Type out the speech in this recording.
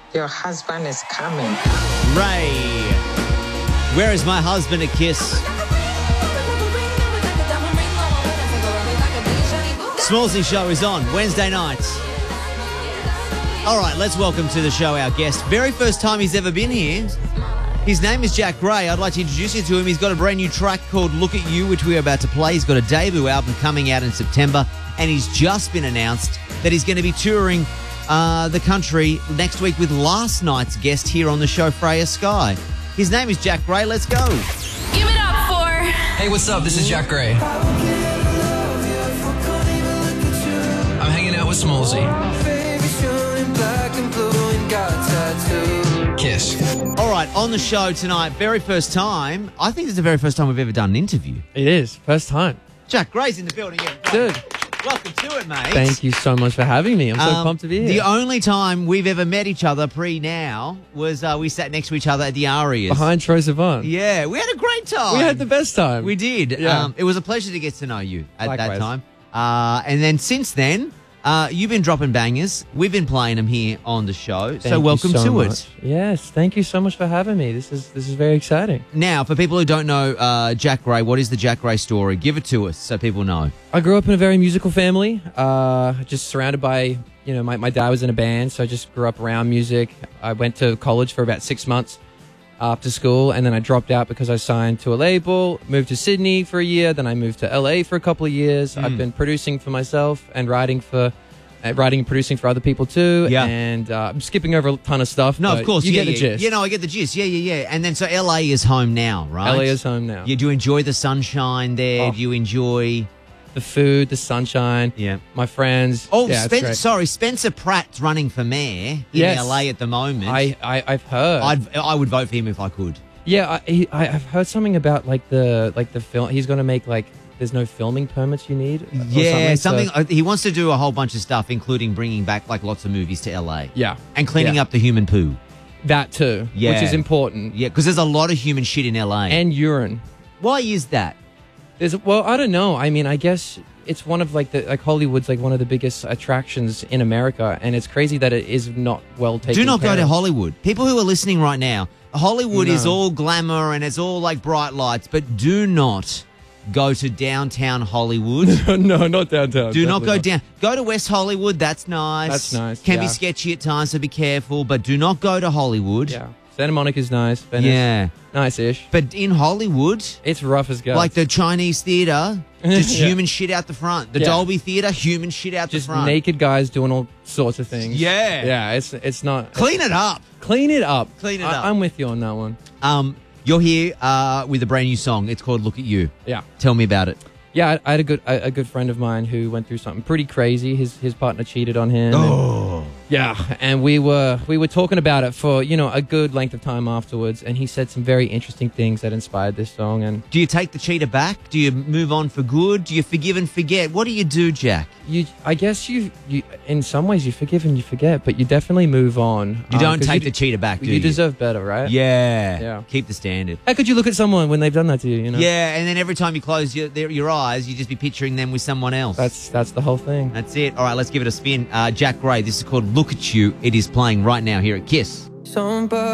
Your husband is coming. Ray. Where is my husband? A kiss. Smallsy Show is on Wednesday nights. All right, let's welcome to the show our guest. Very first time he's ever been here. His name is Jack Gray. I'd like to introduce you to him. He's got a brand new track called Look At You, which we're about to play. He's got a debut album coming out in September, and he's just been announced that he's going to be touring the country next week with last night's guest here on the show, Freya Sky. His name is Jack Gray. Let's go. Give it up for... Hey, what's up? This is Jack Gray. I'm hanging out with Smallsy. Kiss. All right, on the show tonight, very first time. I think this is the very first time we've ever done an interview. It is. First time. Jack Gray's in the building. Yeah. Dude. Welcome to it, mate. Thank you so much for having me. I'm so pumped to be here. The only time we've ever met each other pre-now was we sat next to each other at the Arias. Behind Troye Sivan. Yeah, we had a great time. We had the best time. We did. Yeah. It was a pleasure to get to know you at Likewise. that time. And then since then, you've been dropping bangers. We've been playing them here on the show. Thank so you welcome so to much. it. Yes, thank you so much for having me. This is very exciting. Now, for people who don't know Jack Gray, what is the Jack Gray story? Give it to us so people know. I grew up in a very musical family, just surrounded by, my dad was in a band, so I just grew up around music. I went to college for about 6 months after school, and then I dropped out because I signed to a label, moved to Sydney for a year, then I moved to LA for a couple of years. I've been producing for myself and writing and producing for other people too. Yeah. And I'm skipping over a ton of stuff. No, but of course. You yeah, get the gist. I get the gist. Yeah. And then so LA is home now, right? LA is home now. Yeah, do you enjoy the sunshine there? Oh. Do you enjoy... The food, the sunshine, my friends. Oh, yeah, it's great. Spencer Pratt's running for mayor in Yes. LA at the moment. I've heard. I would vote for him if I could. Yeah, I've heard something about the film. He's going to make there's no filming permits you need. Yeah, he wants to do a whole bunch of stuff, including bringing back lots of movies to LA. Yeah, and cleaning up the human poo. That too, yeah, which is important. Yeah, because there's a lot of human shit in LA and urine. Why is that? I don't know. I mean, I guess it's one of Hollywood's one of the biggest attractions in America, and it's crazy that it is not well taken. Do not care go to of. Hollywood. People who are listening right now, Hollywood No. is all glamour and it's all bright lights, but do not go to downtown Hollywood. No, not downtown. Do not go Definitely down. Go to West Hollywood. That's nice. That's nice, Can be yeah. sketchy at times, so be careful. But do not go to Hollywood. Yeah, Santa Monica's nice. Venice, Yeah. nice-ish. But in Hollywood, It's rough as guts. like the Chinese theater, just Yeah. human shit out the front. The Yeah. Dolby Theater, human shit out just the front. naked guys doing all sorts of things. Yeah. Yeah, it's not... Clean it up. Clean it up. Clean it up. I'm with you on that one. You're here with a brand new song. It's called Look At You. Yeah. Tell me about it. Yeah, I had a good friend of mine who went through something pretty crazy. His partner cheated on him. Oh. Yeah, and we were talking about it for a good length of time afterwards, and he said some very interesting things that inspired this song. And Do you take the cheater back? Do you move on for good? Do you forgive and forget? What do you do, Jack? I guess you in some ways you forgive and you forget, but you definitely move on. You don't 'cause take the cheater back, do you? You deserve better, right? Yeah. Yeah. Keep the standard. How could you look at someone when they've done that to you? You know. Yeah, and then every time you close your eyes, you just be picturing them with someone else. That's the whole thing. That's it. All right, let's give it a spin. Jack Gray, this is called Look At You. It is playing right now here at KISS.